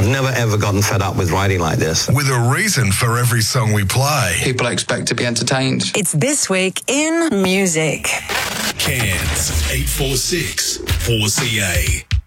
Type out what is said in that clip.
I've never ever gotten fed up with writing like this. With a reason for every song we play. People expect to be entertained. It's This Week in Music. Cairns 846 4CA.